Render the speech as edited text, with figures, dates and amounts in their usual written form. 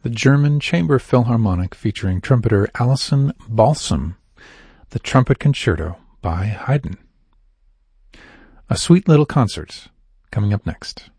the German Chamber Philharmonic featuring trumpeter Alison Balsam, the Trumpet Concerto by Haydn. A sweet little concert coming up next.